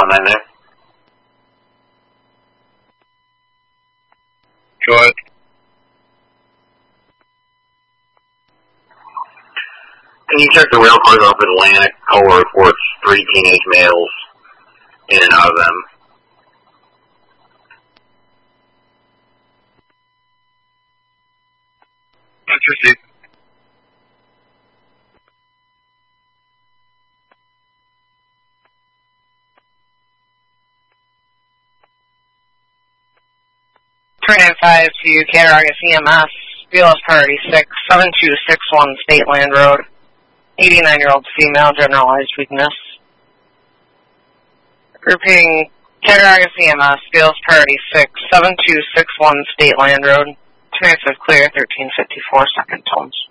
190. Go ahead. Can you check the rail cars off Atlantic? Caller reports 3 teenage males in and out of them. Let's proceed. .5 to Cattaraugus EMS, BLS Priority 6, 7261 State Land Road. 89-year-old female, generalized weakness. Repeating, Cattaraugus EMS, BLS Priority 6, 7261 State Land Road. 2 minutes of clear, 1354 second tones.